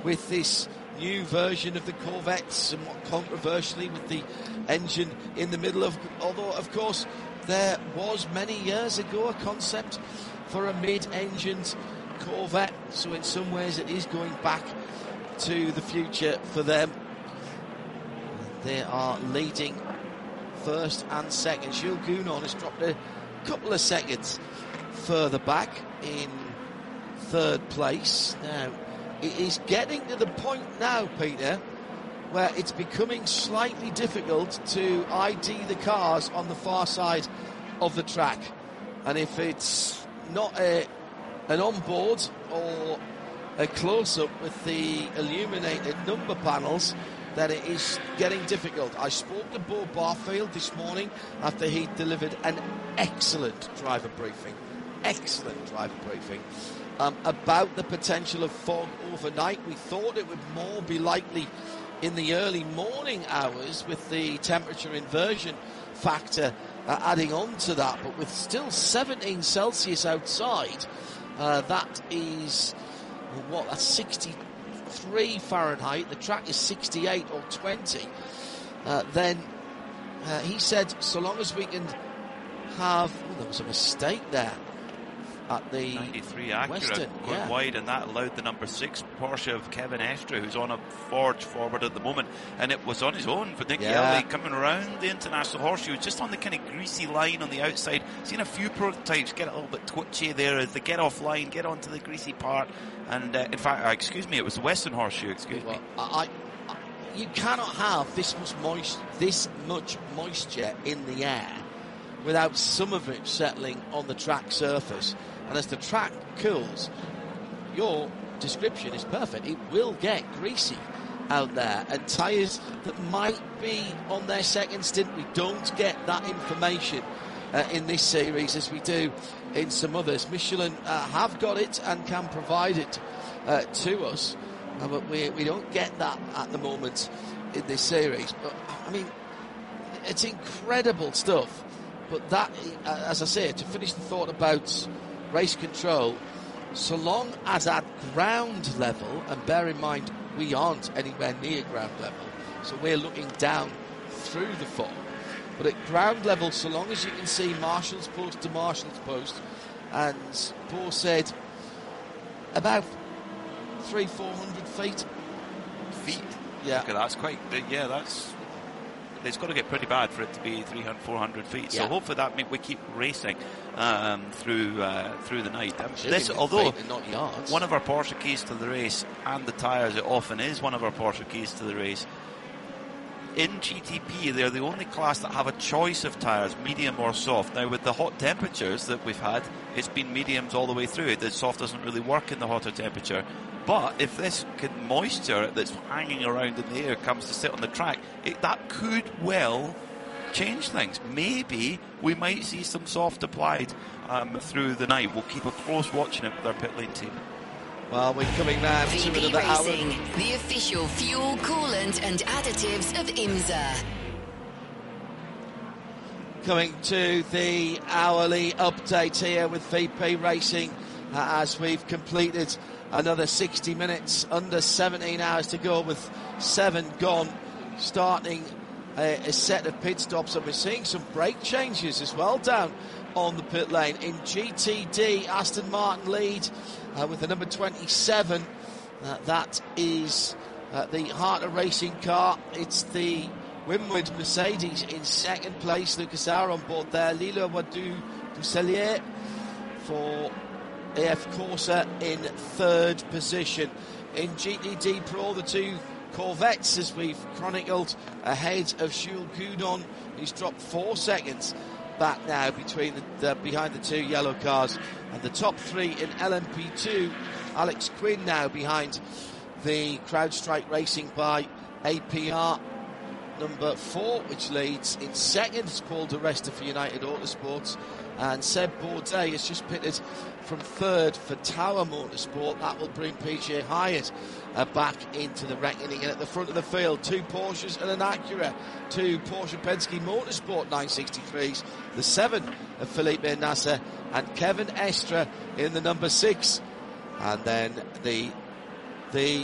with this new version of the Corvette, somewhat controversially with the engine in the middle of, although of course there was many years ago a concept for a mid-engined Corvette, so in some ways it is going back to the future for them. They are leading first and second. Jules Gounon has dropped a couple of seconds further back in third place. Now, it is getting to the point now, Peter, where it's becoming slightly difficult to ID the cars on the far side of the track. And if it's not an onboard or a close-up with the illuminated number panels, then it is getting difficult. I spoke to Bo Barfield this morning after he delivered an excellent driver briefing about the potential of fog overnight. We thought it would more be likely in the early morning hours with the temperature inversion factor adding on to that, but with still 17 Celsius outside, that is, that's 63 Fahrenheit, the track is 68 or 20, then he said so long as we can have, there was a mistake there at the 93 Acura Western, going wide, and that allowed the number 6 Porsche of Kevin Estre, who's on a forge forward at the moment, and it was on his own for Nicky Elvey coming around the International Horseshoe, just on the kind of greasy line on the outside. Seen a few prototypes get a little bit twitchy there as they get off line, get onto the greasy part, and in fact, it was the Western Horseshoe, me. You cannot have this much moisture in the air without some of it settling on the track surface. And as the track cools, your description is perfect. It will get greasy out there, and tyres that might be on their second stint, we don't get that information in this series as we do in some others. Michelin have got it and can provide it to us, but we don't get that at the moment in this series. But I mean, it's incredible stuff. But that, as I say, to finish the thought about race control, so long as at ground level, and bear in mind we aren't anywhere near ground level, so we're looking down through the fog, but at ground level, so long as you can see Marshall's post to Marshall's post, and Paul said about 300-400 feet. Yeah, okay, that's quite big. Yeah, it's got to get pretty bad for it to be 300-400 feet. So hopefully that we keep racing through the night. Although one of our Porsche keys to the race, and the tyres, it often is one of our Porsche keys to the race. In GTP, they're the only class that have a choice of tyres, medium or soft. Now, with the hot temperatures that we've had, it's been mediums all the way through. The soft doesn't really work in the hotter temperature. But if this moisture that's hanging around in the air comes to sit on the track, that could well change things. Maybe we might see some soft applied through the night. We'll keep a close watch on it with our pit lane team. Well, we're coming now to another Racing, hour. The official fuel, coolant and additives of IMSA. Coming to the hourly update here with VP Racing as we've completed another 60 minutes, under 17 hours to go with 7 gone, starting a set of pit stops, and we're seeing some brake changes as well down on the pit lane. In GTD, Aston Martin lead with the number 27. That is the Harter Racing car. It's the Winward Mercedes in second place. Lucas Auer on board there. Lilo Wadou Dusselier for AF Corsa in third position. In GTD Pro, the 2 Corvettes, as we've chronicled, ahead of Jules Gounon, who's dropped 4 seconds back now behind the 2 yellow cars. And the top 3 in LMP2, Alex Quinn now behind the CrowdStrike Racing by APR number 4, which leads in second. It's Paul di Resta for United Autosports, and Seb Bourdais has just pitted from third for Tower Motorsport. That will bring PJ Hyatt back into the reckoning. And at the front of the field, 2 Porsches and an Acura, 2 Porsche Penske Motorsport 963s, the 7 of Felipe Nasser and Kevin Estre in the number 6, and then the